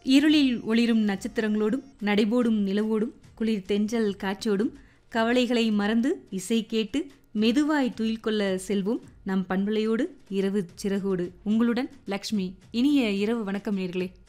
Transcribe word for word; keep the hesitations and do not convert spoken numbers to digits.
இருளில் ஒளிரும் நட்சத்திரங்களோடும் நடைபோடும் நிலவோடும் குளிர் தென்றல் காற்றோடும் கவலைகளை மறந்து இசை கேட்டு மெதுவாய் துயில் கொள்ள செல்வோம் நம் பண்பலையோடு இரவு சிறகோடு. உங்களுடன் லக்ஷ்மி. இனிய இரவு வணக்கம் நேயர்களே.